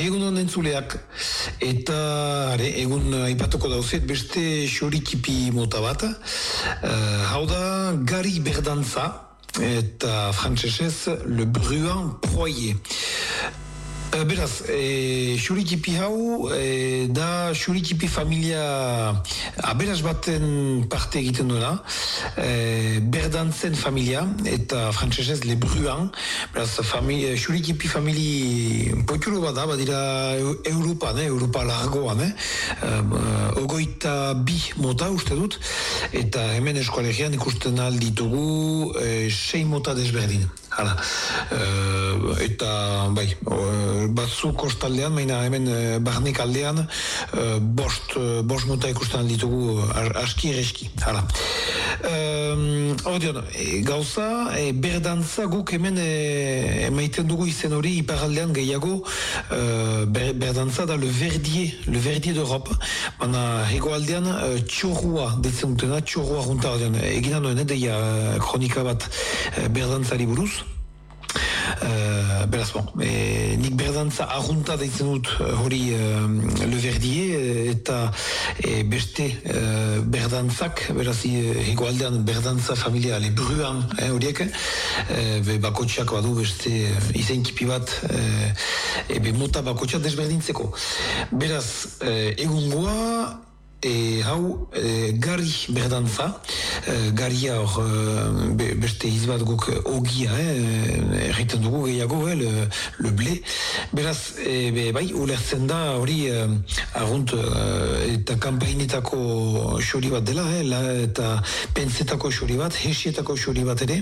egun honen zuleak, eta egun aipatuko dauzet beste xorikipi mota bat, hau da Gari Berdantza, eta frantsesez Le Bruant Poirier. Beraz, xurikipi hau da xurikipi familia aberaz baten parte egiten duena, Berdantzen familia eta frantsesez Le Bruant. Beraz, xurikipi famili potxulo bat da, badira Europa largoan, ogoita bi mota uste dut, eta hemen eskoalegian ikusten alditugu 6 mota desberdin. Hala, eta bai, batzu kostaldean, maina hemen barnek aldean, bost mota ikusten alditugu aski-ereski. Hala. Ordeon, gauza, Berdantza guk hemen emaiten dugu izen hori iparaldean gehiago, Berdantza da Le Verdier d'Europe, baina hegoaldean txorrua deitzen dutena, txorrua junta, eginan duen deia kronika bat Berdantzari buruz. Beraz, nik Berdantza arrunta deitzen dut hori Le Verdier eta beste Berdantzak, beraz hegoaldean Berdantza familia Le Bruant horiek, bakotxak badu beste izenkipi bat mota bakotxak desberdintzeko. Beraz, egungoa hau Gari Berdantza, garia hor beste izbat guk ogia, erriten dugu gehiago, le blé. Beraz, bai, ulertzen da hori arrunt eta kampainetako xori bat dela, eta pentsetako xori bat, hesietako xori bat ere.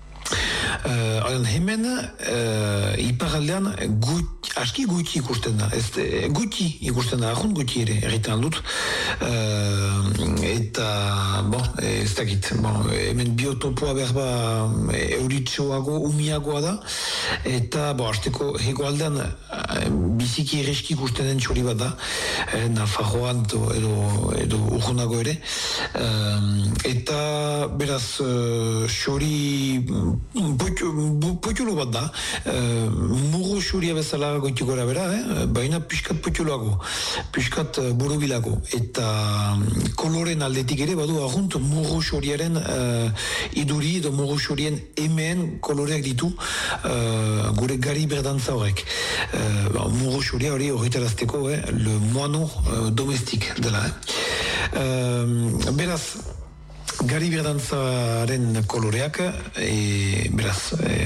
Hemen iparaldean aski gutxi ikusten da, gutxi ikusten da, ahont gutxi ere erritan dut, eta ez dakit, hemen biotopoa berba euritxoago, umiagoa da, eta hasteko hegoaldean biziki ereski ikusten den txori bat da, Nafarroan edo urgunago ere, eta beraz txori potxulo bat da, murro xuria bezala goitik gora bera, baina piskat potxuloago, piskat burubilago, eta koloren aldetik ere badu agunt murro xuriaren iduri edo murro xurien emeen koloreak ditu gure Gari Berdantza horrek. Murro xuria hori horretarazteko le moano domestik dela. Beraz, Gari Berdantzaren koloreak, beraz,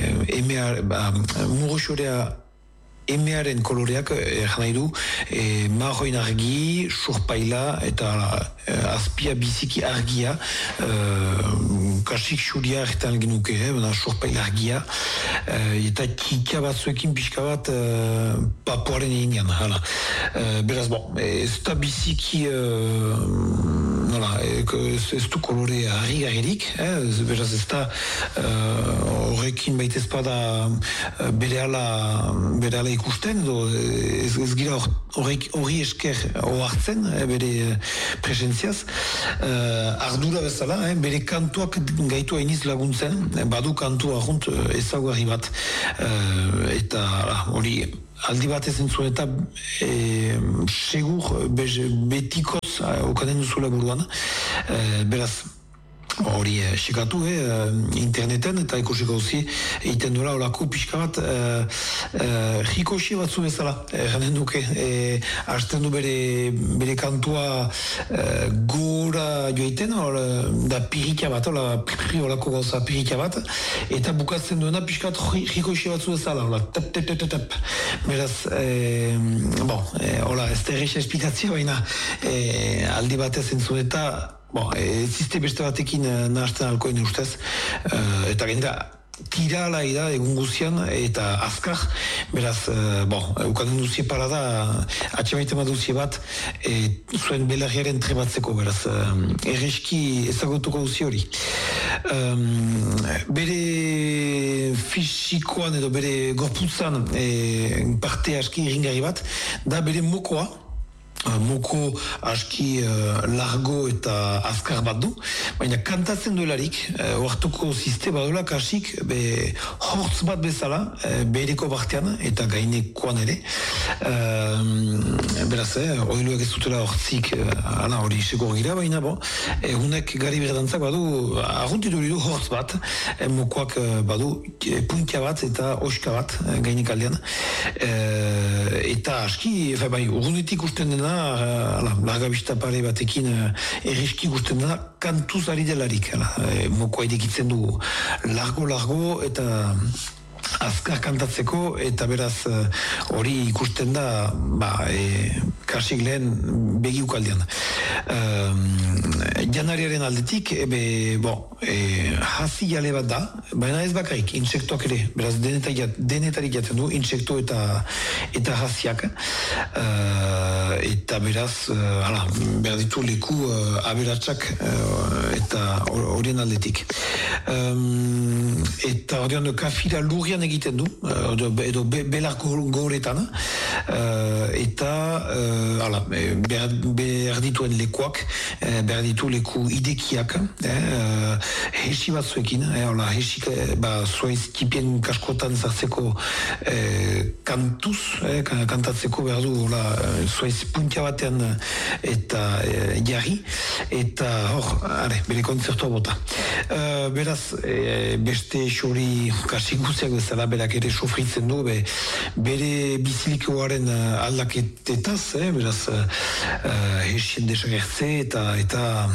murro xurea emearen koloreak nahi du marroin argi, surpaila eta azpia biziki argia, kasik xuria erretan genuke, surpaila argia, eta kika batzuekin pixka bat papuaren eginean. Beraz, ez da biziki ez du kolore harri-garririk, beraz ez da horrekin baita ezpada berehala ikusten, ez gira hori esker ohartzen, bere presentziaz, ardura bezala, bere kantuak gaitu hainiz laguntzen, badu kantua junt ezaguarri bat, eta hori aldi bat ezen zuen eta segur betikoz okanen duzula buruan, beraz hori xekatu interneten eta ikusiko zi egiten duela olako pixka bat jikosi batzu bezala erranen duke hasten du bere kantua gora joiten da pirika bat olako gauza pirika bat eta bukatzen duena pixka bat jikosi batzu bezala tap beraz ez da errex esplikazio baina aldi bat ezen zuen eta existe beste batekin nahazten alkoen ustez, eta genda tira alai da egun guzian eta azkar, beraz, eukaden duzie parada, atxemaiten bat duzie bat, zuen belarriaren trebatzeko, beraz, erreski ezagutuko duzie hori. Bere fisikoan edo bere gorputzan parte aski irringarri bat, da bere mokoa, moko aski largo eta azkar bat du, baina kantatzen duelarik, oartuko ziste badula kasik, hortz bat bezala, bereko bartean, eta gainekoan ere, beraz, oiluak ez dutela hortzik, hori segor gira, baina hunek gari berdantzak badu, arruntitu du hortz bat, mokoak badu puntia bat eta oska bat gainek aldean, eta aski, urrunetik usten dena, largabista pare batekin erreski gusten da kantuz ari delarik. Mokoa edekitzen du largo eta azkar kantatzeko, eta beraz hori ikusten da kasik lehen begiukaldean. Janariaren aldetik, hazi jale bat da, baina ez bakarik, insektoak ere, beraz denetarik jaten du, insekto eta haziak, eta beraz, behar ditu leku aberatsak eta horien aldetik. Eta horien kafira lurrian egiten du, edo belarko goretan, eta behar dituen lekuak, behar ditu leku idekiak, hesi batzuekin, hesik zuaiz tipien kaskotan zartzeko kantuz, kantatzeko behar du zuaiz puntia batean eta jarri, eta bere kontzertua bota. Beraz, beste xori kasik guziak bezala berak ere sofritzen du, bere bizilikoaren aldaketetaz, beraz, hesien desagertze eta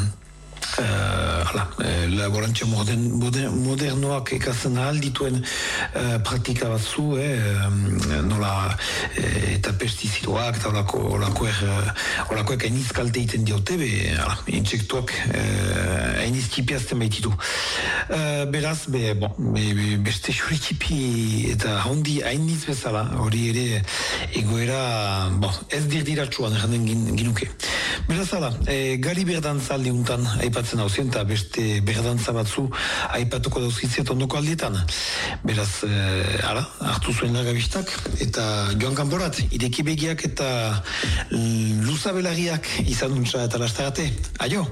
laborantzia modernoak ekatzen ahal dituen praktika batzu, nola eta pestizidoak eta olakoek hainiz kalte iten diote, intsektuak hainiz tipiazten baititu. Beraz, beste xuritipi eta handi hainiz bezala, hori ere egoera ez dirdiratsuan erranden ginuke. Beraz, gari berdantza alde untan aipatzen hauzien, eta beste berdantza batzu aipatuko dauzkitzet ondoko aldietan. Beraz, hartu zuen largabistak, eta joan kanporat, ideki begiak eta luzabelariak izan duntza eta lastarate. Aio!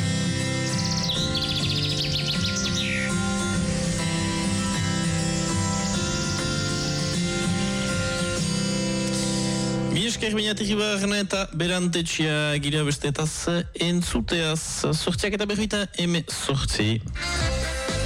Esker bainatik ibarren eta berantetxia gira bestetaz entzuteaz sortziak eta berrita eme sortzi.